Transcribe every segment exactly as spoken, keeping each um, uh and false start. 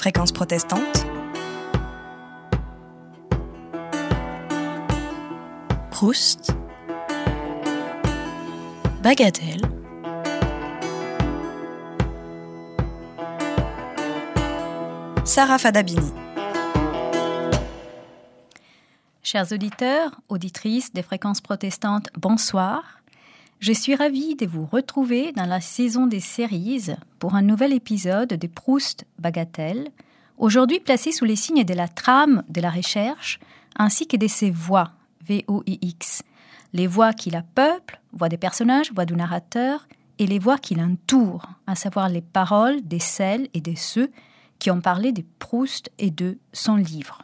Fréquence protestante. Proust. Bagatelle. Sarah Fadabini. Chers auditeurs, auditrices des Fréquences protestantes, bonsoir. Je suis ravie de vous retrouver dans la saison des séries pour un nouvel épisode de Proust Bagatelle, aujourd'hui placé sous les signes de la trame de la recherche ainsi que de ses voix, V O I X, les voix qui la peuplent, voix des personnages, voix du narrateur, et les voix qui l'entourent, à savoir les paroles des celles et de ceux qui ont parlé de Proust et de son livre.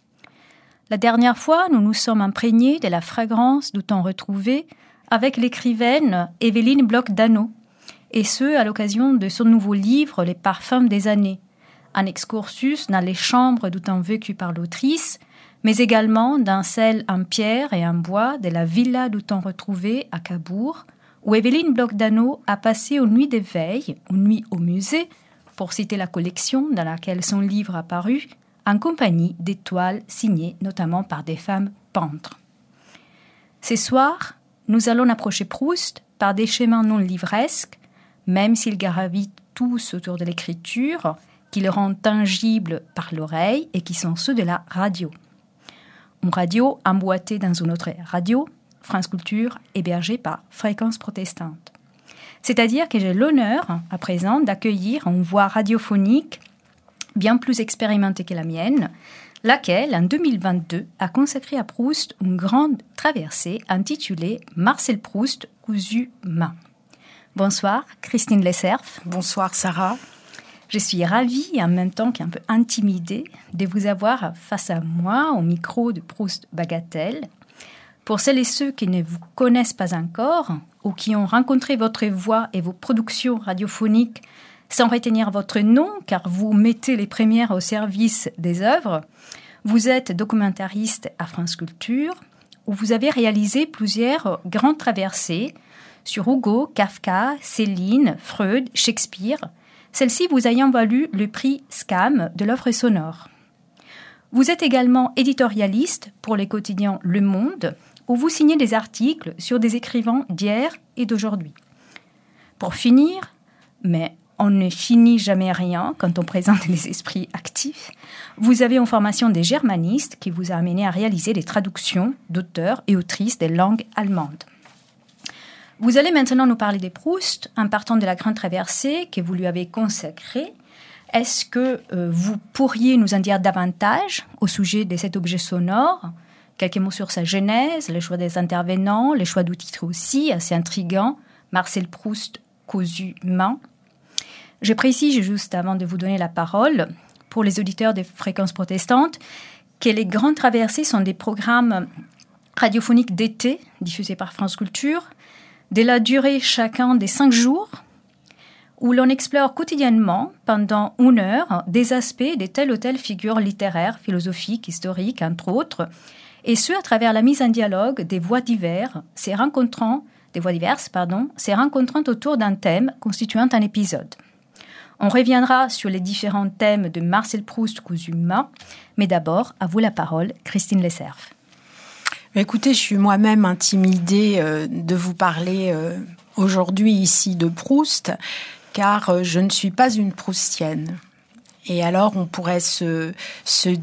La dernière fois, nous nous sommes imprégnés de la fragrance du temps retrouvé avec l'écrivaine Évelyne Bloch-Daneau, et ce, à l'occasion de son nouveau livre « Les parfums des années », un excursus dans les chambres du temps vécu par l'autrice, mais également dans celle en pierre et en bois de la villa du temps retrouvé à Cabourg, où Évelyne Bloch-Daneau a passé une nuit de veille, une nuit au musée, pour citer la collection dans laquelle son livre a paru, en compagnie d'étoiles signées notamment par des femmes peintres. Ce soir, nous allons approcher Proust par des chemins non livresques, même s'ils gravitent tous autour de l'écriture, qui le rendent tangible par l'oreille et qui sont ceux de la radio. Une radio emboîtée dans une autre radio, France Culture, hébergée par Fréquence protestante. C'est-à-dire que j'ai l'honneur, à présent, d'accueillir une voix radiophonique bien plus expérimentée que la mienne, laquelle, en deux mille vingt-deux, a consacré à Proust une grande traversée intitulée « Marcel Proust, cousu main ». Bonsoir, Christine Lesserf. Bonsoir, Sarah. Je suis ravie et en même temps qu'un peu intimidée de vous avoir face à moi au micro de Proust Bagatelle. Pour celles et ceux qui ne vous connaissent pas encore ou qui ont rencontré votre voix et vos productions radiophoniques sans retenir votre nom, car vous mettez les premières au service des œuvres, vous êtes documentariste à France Culture, où vous avez réalisé plusieurs grandes traversées sur Hugo, Kafka, Céline, Freud, Shakespeare, celle-ci vous ayant valu le prix S C A M de l'œuvre sonore. Vous êtes également éditorialiste pour les quotidiens Le Monde, où vous signez des articles sur des écrivains d'hier et d'aujourd'hui. Pour finir, mais on ne finit jamais rien quand on présente les esprits actifs, vous avez une formation des germanistes qui vous a amené à réaliser des traductions d'auteurs et autrices des langues allemandes. Vous allez maintenant nous parler de Proust en partant de la grande traversée que vous lui avez consacrée. Est-ce que euh, vous pourriez nous en dire davantage au sujet de cet objet sonore ? Quelques mots sur sa genèse, les choix des intervenants, les choix du titre aussi, assez intriguant, Marcel Proust, cousu main. Je précise, juste avant de vous donner la parole, pour les auditeurs des Fréquences protestantes, que les grandes traversées sont des programmes radiophoniques d'été diffusés par France Culture, de la durée chacun des cinq jours, où l'on explore quotidiennement, pendant une heure, des aspects de telle ou telle figure littéraire, philosophique, historique, entre autres, et ce à travers la mise en dialogue des voix diverses, se rencontrant, des voix diverses, pardon, se rencontrant autour d'un thème constituant un épisode. On reviendra sur les différents thèmes de Marcel Proust, cousu main, mais d'abord, à vous la parole, Christine Lesserf. Écoutez, je suis moi-même intimidée euh, de vous parler euh, aujourd'hui ici de Proust, car euh, je ne suis pas une proustienne. Et alors, on pourrait se, se